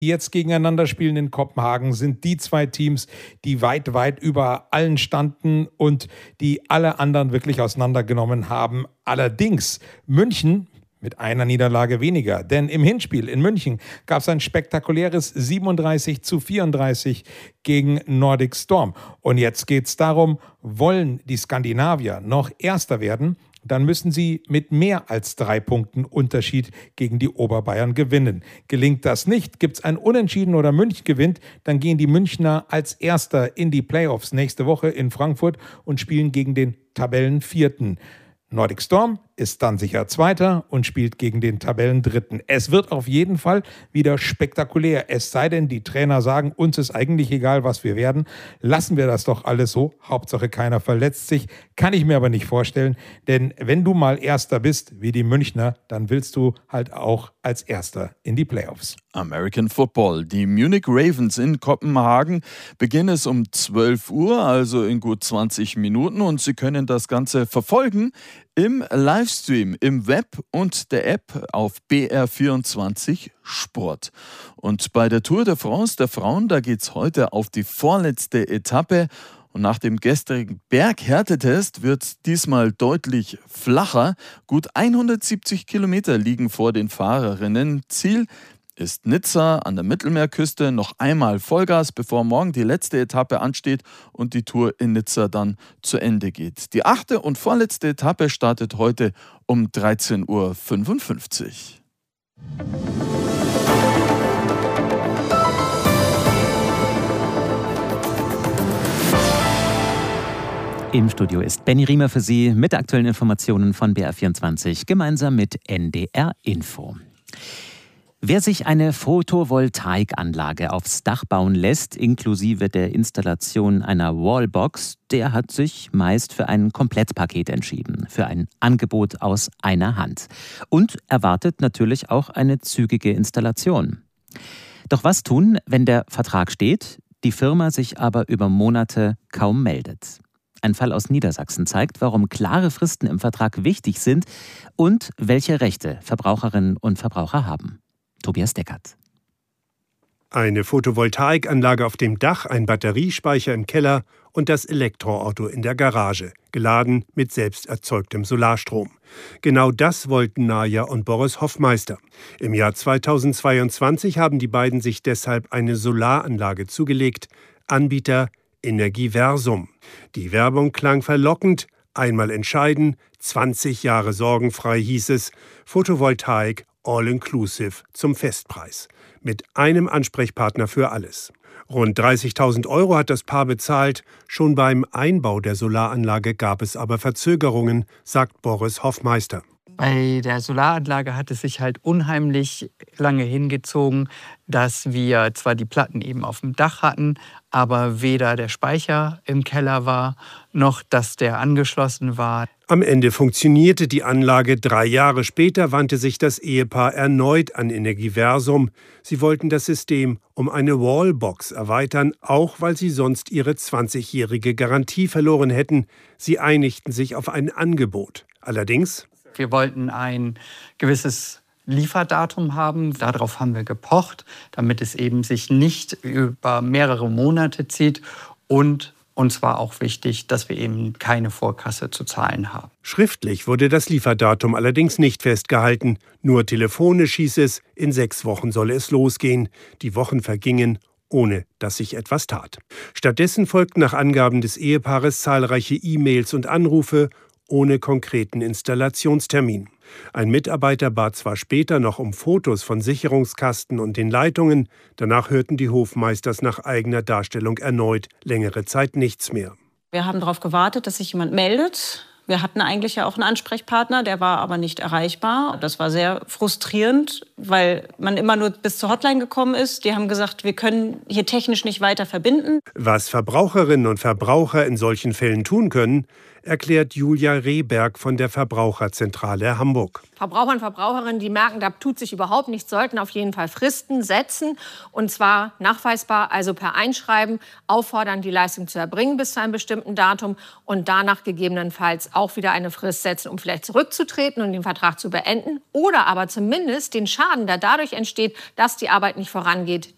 die jetzt gegeneinander spielen in Kopenhagen, sind die zwei Teams, die weit, weit über allen standen und die alle anderen wirklich auseinandergenommen haben. Allerdings München mit einer Niederlage weniger, denn im Hinspiel in München gab es ein spektakuläres 37:34 gegen Nordic Storm. Und jetzt geht es darum, wollen die Skandinavier noch Erster werden, dann müssen sie mit mehr als 3 Punkten Unterschied gegen die Oberbayern gewinnen. Gelingt das nicht, gibt es ein Unentschieden oder München gewinnt, dann gehen die Münchner als Erster in die Playoffs nächste Woche in Frankfurt und spielen gegen den Tabellenvierten. Nordic Storm ist dann sicher Zweiter und spielt gegen den Tabellendritten. Es wird auf jeden Fall wieder spektakulär. Es sei denn, die Trainer sagen, uns ist eigentlich egal, was wir werden. Lassen wir das doch alles so. Hauptsache keiner verletzt sich. Kann ich mir aber nicht vorstellen. Denn wenn du mal Erster bist, wie die Münchner, dann willst du halt auch als Erster in die Playoffs. American Football. Die Munich Ravens in Kopenhagen beginnen es um 12 Uhr, also in gut 20 Minuten. Und Sie können das Ganze verfolgen im Livestream, im Web und der App auf BR24 Sport. Und bei der Tour de France der Frauen, da geht es heute auf die vorletzte Etappe. Und nach dem gestrigen Berghärtetest wird es diesmal deutlich flacher. Gut 170 Kilometer liegen vor den Fahrerinnen. Ziel ist Nizza an der Mittelmeerküste. Noch einmal Vollgas, bevor morgen die letzte Etappe ansteht und die Tour in Nizza dann zu Ende geht. Die 8. und vorletzte Etappe startet heute um 13:55 Uhr. Im Studio ist Benny Riemer für Sie mit aktuellen Informationen von BR24 gemeinsam mit NDR Info. Wer sich eine Photovoltaikanlage aufs Dach bauen lässt, inklusive der Installation einer Wallbox, der hat sich meist für ein Komplettpaket entschieden, für ein Angebot aus einer Hand und erwartet natürlich auch eine zügige Installation. Doch was tun, wenn der Vertrag steht, die Firma sich aber über Monate kaum meldet? Ein Fall aus Niedersachsen zeigt, warum klare Fristen im Vertrag wichtig sind und welche Rechte Verbraucherinnen und Verbraucher haben. Tobias Deckert. Eine Photovoltaikanlage auf dem Dach, ein Batteriespeicher im Keller und das Elektroauto in der Garage, geladen mit selbst erzeugtem Solarstrom. Genau das wollten Naja und Boris Hoffmeister. Im Jahr 2022 haben die beiden sich deshalb eine Solaranlage zugelegt, Anbieter Energiversum. Die Werbung klang verlockend, einmal entscheiden, 20 Jahre sorgenfrei hieß es, Photovoltaik all-inclusive zum Festpreis. Mit einem Ansprechpartner für alles. Rund 30.000 € hat das Paar bezahlt. Schon beim Einbau der Solaranlage gab es aber Verzögerungen, sagt Boris Hoffmeister. Bei der Solaranlage hat es sich halt unheimlich lange hingezogen, dass wir zwar die Platten eben auf dem Dach hatten, aber weder der Speicher im Keller war, noch dass der angeschlossen war. Am Ende funktionierte die Anlage. 3 Jahre später wandte sich das Ehepaar erneut an Energiversum. Sie wollten das System um eine Wallbox erweitern, auch weil sie sonst ihre 20-jährige Garantie verloren hätten. Sie einigten sich auf ein Angebot. Allerdings: Wir wollten ein gewisses Lieferdatum haben. Darauf haben wir gepocht, damit es eben sich nicht über mehrere Monate zieht. Und uns war auch wichtig, dass wir eben keine Vorkasse zu zahlen haben. Schriftlich wurde das Lieferdatum allerdings nicht festgehalten. Nur telefonisch hieß es, in 6 Wochen solle es losgehen. Die Wochen vergingen, ohne dass sich etwas tat. Stattdessen folgten nach Angaben des Ehepaares zahlreiche E-Mails und Anrufe ohne konkreten Installationstermin. Ein Mitarbeiter bat zwar später noch um Fotos von Sicherungskasten und den Leitungen, danach hörten die Hofmeisters nach eigener Darstellung erneut längere Zeit nichts mehr. Wir haben darauf gewartet, dass sich jemand meldet. Wir hatten eigentlich ja auch einen Ansprechpartner, der war aber nicht erreichbar. Das war sehr frustrierend, weil man immer nur bis zur Hotline gekommen ist. Die haben gesagt, wir können hier technisch nicht weiter verbinden. Was Verbraucherinnen und Verbraucher in solchen Fällen tun können, erklärt Julia Rehberg von der Verbraucherzentrale Hamburg. Verbraucher und Verbraucherinnen, die merken, da tut sich überhaupt nichts, sollten auf jeden Fall Fristen setzen. Und zwar nachweisbar, also per Einschreiben, auffordern, die Leistung zu erbringen bis zu einem bestimmten Datum und danach gegebenenfalls auch wieder eine Frist setzen, um vielleicht zurückzutreten und den Vertrag zu beenden. Oder aber zumindest den Schaden, der dadurch entsteht, dass die Arbeit nicht vorangeht,